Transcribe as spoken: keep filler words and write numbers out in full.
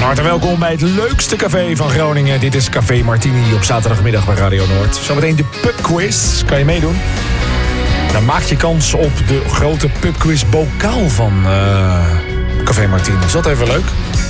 harte welkom bij het leukste café van Groningen. Dit is Café Martini op zaterdagmiddag bij Radio Noord. Zometeen de pubquiz. Kan je meedoen? Dan maak je kans op de grote pubquiz bokaal van uh, Café Martini. Is dat even leuk?